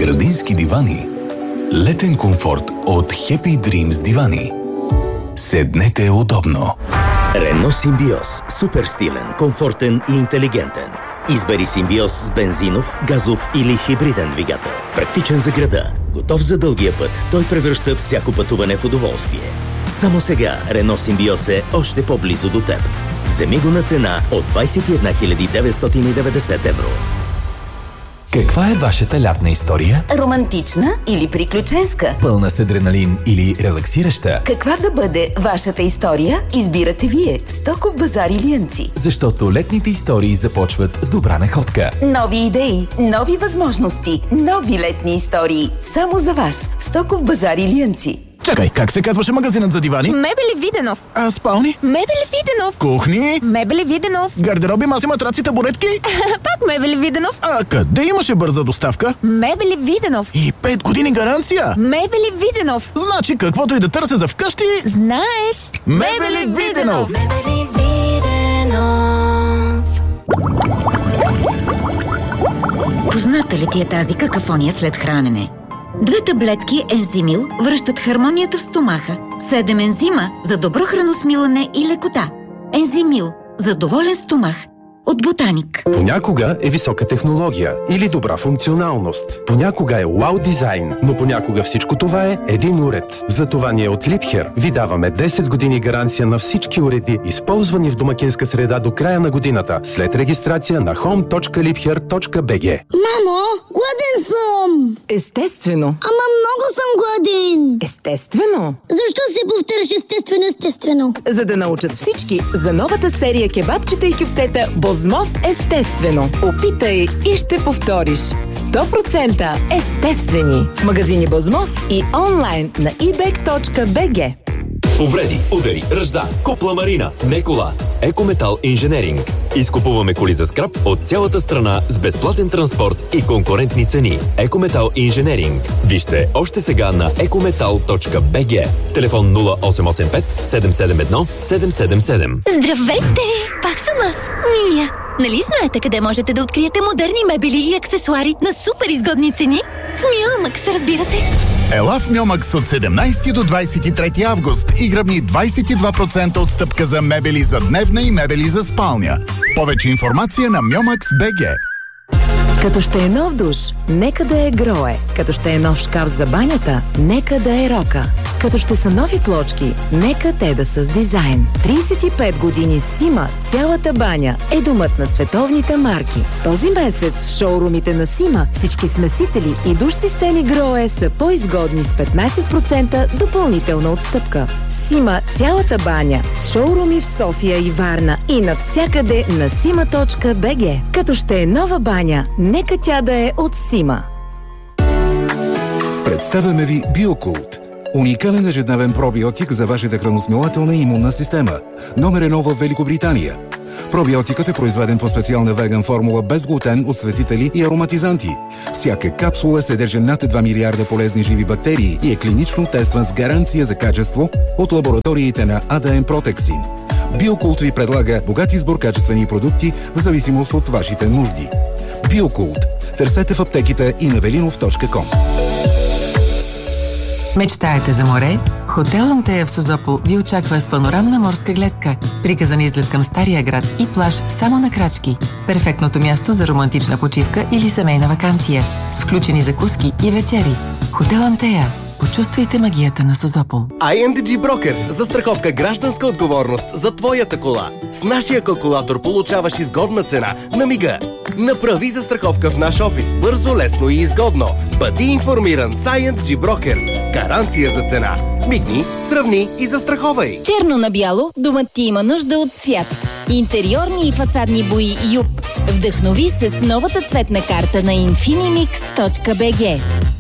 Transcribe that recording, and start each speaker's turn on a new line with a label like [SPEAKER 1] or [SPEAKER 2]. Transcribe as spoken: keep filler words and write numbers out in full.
[SPEAKER 1] Градински дивани. Летен комфорт от Happy Dreams дивани. Седнете удобно.
[SPEAKER 2] Рено Симбиоз. Супер стилен, комфортен и интелигентен. Избери Симбиоз с бензинов, газов или хибриден двигател. Практичен за града, готов за дългия път. Той превръща всяко пътуване в удоволствие. Само сега Рено Симбиоз е още по-близо до теб. Вземи го на цена от двадесет и една хиляди деветстотин и деветдесет евро.
[SPEAKER 3] Каква е вашата лятна история?
[SPEAKER 4] Романтична или приключенска?
[SPEAKER 3] Пълна с адреналин или релаксираща?
[SPEAKER 4] Каква да бъде вашата история, избирате вие. Стоков базар Илиянци.
[SPEAKER 3] Защото летните истории започват с добра находка.
[SPEAKER 4] Нови идеи, нови възможности, нови летни истории. Само за вас. Стоков базар Илиянци.
[SPEAKER 5] Чакай, как се казваше магазинът за дивани?
[SPEAKER 6] Мебели Виденов.
[SPEAKER 5] А спални?
[SPEAKER 6] Мебели Виденов.
[SPEAKER 5] Кухни?
[SPEAKER 6] Мебели Виденов.
[SPEAKER 5] Гардероби, маси, матраци, табуретки?
[SPEAKER 6] Пак Мебели Виденов.
[SPEAKER 5] А къде имаше бърза доставка?
[SPEAKER 6] Мебели Виденов.
[SPEAKER 5] И пет години гаранция?
[SPEAKER 6] Мебели Виденов.
[SPEAKER 5] Значи каквото и да търся за вкъщи...
[SPEAKER 6] Знаеш!
[SPEAKER 5] Мебели Виденов.
[SPEAKER 6] Мебели Виденов.
[SPEAKER 7] Позната ли ти е тази какафония след хранене? Две таблетки ензимил връщат хармонията в стомаха. Седем ензима за добро храносмилане и лекота. Ензимил за доволен стомах. От Ботаник.
[SPEAKER 8] Понякога е висока технология или добра функционалност. Понякога е вау дизайн, но понякога всичко това е един уред. Затова ние от Liebherr ви даваме десет години гаранция на всички уреди, използвани в домакинска среда до края на годината, след регистрация на хоум точка liebherr точка би джи.
[SPEAKER 9] Мамо, гладен съм!
[SPEAKER 10] Естествено.
[SPEAKER 9] Ама много съм гладен!
[SPEAKER 10] Естествено.
[SPEAKER 9] Защо се повтаряш естествено, естествено?
[SPEAKER 10] За да научат всички за новата серия кебабчета и кюфтета Бозмов естествено. Опитай и ще повториш. сто процента естествени. Магазини Бозмов и онлайн на и бек точка би джи.
[SPEAKER 11] Повреди, удари, ръжда, купла марина, не кола. Екометал инженеринг. Изкупуваме коли за скрап от цялата страна с безплатен транспорт и конкурентни цени. Екометал инженеринг. Вижте още сега на екометал точка би джи. Телефон нула осем осем пет седем седем едно седем седем седем.
[SPEAKER 12] Здравейте! Пак съм аз, Мия. Нали знаете къде можете да откриете модерни мебели и аксесуари на супер изгодни цени? В Миомакс, разбира се.
[SPEAKER 13] Ела в Миомакс от седемнадесети до двадесет и трети август и гръбни двадесет и два процента отстъпка за мебели за дневна и мебели за спалня. Повече информация на миомакс точка би джи.
[SPEAKER 10] Като ще е нов душ, нека да е Грое. Като ще е нов шкаф за банята, нека да е Рока. Като ще са нови плочки, нека те да са с дизайн. тридесет и пет години Сима, цялата баня е домът на световните марки. Този месец в шоурумите на Сима всички смесители и душ системи Грое са по-изгодни с петнадесет процента допълнителна отстъпка. Сима, цялата баня с шоуруми в София и Варна и навсякъде на сима точка би джи. Като ще е нова баня, нека тя да е от Сима.
[SPEAKER 14] Представяме ви Биокулт. Уникален ежедневен пробиотик за вашата храносмилателна и имунна система. Номер едно в Великобритания. Пробиотикът е произведен по специална веган формула без глутен, отсветители и ароматизанти. Всяка капсула съдържа над два милиарда полезни живи бактерии и е клинично тестван с гаранция за качество от лабораториите на ей ди ем Протексин. Биокулт ви предлага богат избор качествени продукти в зависимост от вашите нужди. Биокулт. Търсете в аптеките и на велинов точка ком.
[SPEAKER 15] Мечтаете за море? Хотел Антея в Созопол ви очаква с панорамна морска гледка, приказан изглед към Стария град и плаж само на крачки. Перфектното място за романтична почивка или семейна ваканция, с включени закуски и вечери. Хотел Антея. Почувствайте магията на Созопол.
[SPEAKER 16] ай ен ди джи Brokers. Застраховка гражданска отговорност за твоята кола. С нашия калкулатор получаваш изгодна цена на мига. Направи застраховка в наш офис. Бързо, лесно и изгодно. Бъди информиран с ай ен ди джи Brokers. Гаранция за цена. Мигни, сравни и застраховай.
[SPEAKER 17] Черно на бяло, домът ти има нужда от цвят. Интериорни и фасадни бои Юп. Вдъхнови се с новата цветна карта на инфинимикс точка би джи.